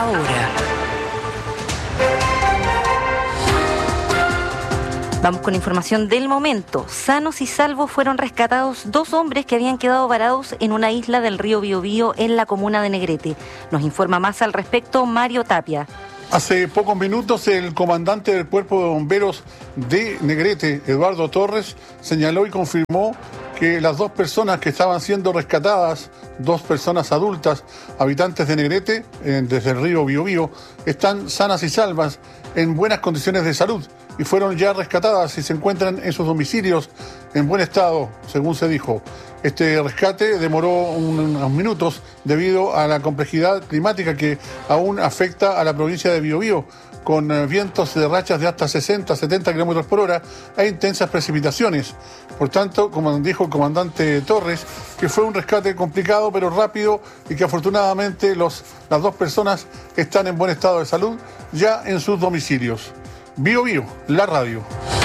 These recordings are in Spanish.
ahora. Vamos con información del momento. Sanos y salvos fueron rescatados 2 hombres que habían quedado varados en una isla del río Biobío en la comuna de Negrete. Nos informa más al respecto Mario Tapia. Hace pocos minutos el comandante del Cuerpo de Bomberos de Negrete, Eduardo Torres, señaló y confirmó que las 2 personas que estaban siendo rescatadas, 2 personas adultas, habitantes de Negrete, desde el río Biobío, están sanas y salvas, en buenas condiciones de salud, y fueron ya rescatadas y se encuentran en sus domicilios en buen estado, según se dijo. Este rescate demoró unos minutos debido a la complejidad climática que aún afecta a la provincia de Biobío, con vientos de rachas de hasta 60, 70 kilómetros por hora e intensas precipitaciones. Por tanto, como dijo el comandante Torres, que fue un rescate complicado pero rápido y que afortunadamente las 2 personas están en buen estado de salud ya en sus domicilios. Biobío, la radio.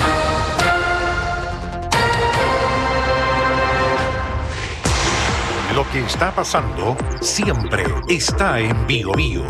Lo que está pasando siempre está en Biobío.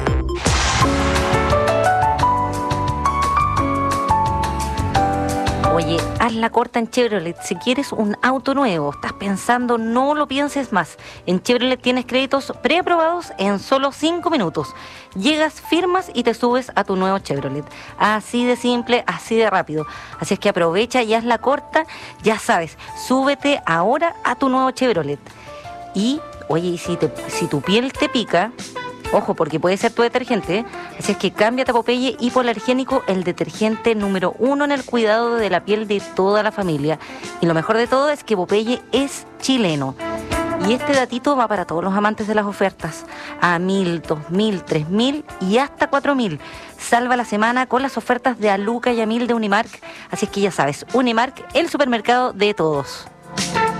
Oye, haz la corta en Chevrolet. Si quieres un auto nuevo, estás pensando, no lo pienses más. En Chevrolet tienes créditos preaprobados en solo 5 minutos. Llegas, firmas y te subes a tu nuevo Chevrolet. Así de simple, así de rápido. Así es que aprovecha y haz la corta. Ya sabes, súbete ahora a tu nuevo Chevrolet. Y, oye, si tu piel te pica... Ojo, porque puede ser tu detergente, ¿eh? Así es que cámbiate a Popeye Hipoalergénico, el detergente número 1 en el cuidado de la piel de toda la familia. Y lo mejor de todo es que Popeye es chileno. Y este datito va para todos los amantes de las ofertas. A 1.000, 2.000, 3.000 y hasta 4.000. Salva la semana con las ofertas de Aluca y a 1.000 de Unimark. Así es que ya sabes, Unimark, el supermercado de todos.